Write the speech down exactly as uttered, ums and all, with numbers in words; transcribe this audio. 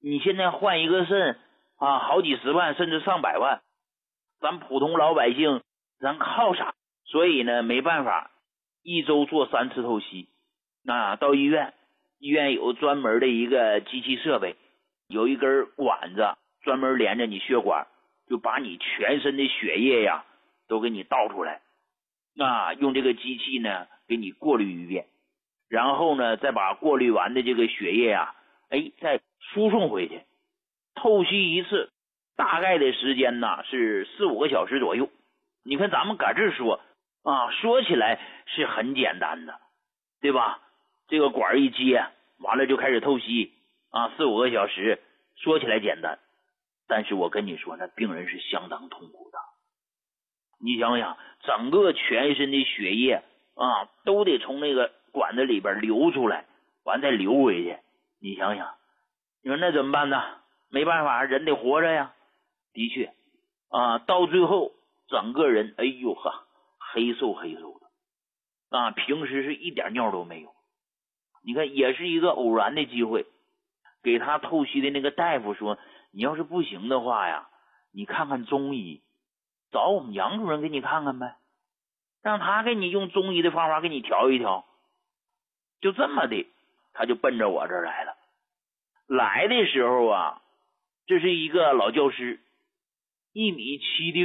你现在换一个肾啊，好几十万甚至上百万，咱普通老百姓咱靠啥？所以呢没办法，一周做三次透析。那到医院，医院有专门的一个机器设备，有一根管子专门连着你血管，就把你全身的血液呀都给你倒出来。那用这个机器呢给你过滤一遍，然后呢再把过滤完的这个血液啊，哎再输送回去。透析一次大概的时间呢是四五个小时左右。你看咱们搁这说啊，说起来是很简单的，对吧？这个管一接，完了就开始透析啊，四五个小时，说起来简单，但是我跟你说，那病人是相当痛苦的。你想想，整个全身的血液啊，都得从那个管子里边流出来，完再流回去。你想想，你说那怎么办呢？没办法，人得活着呀。的确啊，到最后整个人，哎呦哈，黑瘦黑瘦的啊，平时是一点尿都没有。你看，也是一个偶然的机会，给他透析的那个大夫说，你要是不行的话呀，你看看中医，找我们杨主任给你看看呗，让他给你用中医的方法给你调一调。就这么的，他就奔着我这儿来了。来的时候啊，这是一个老教师，一米七的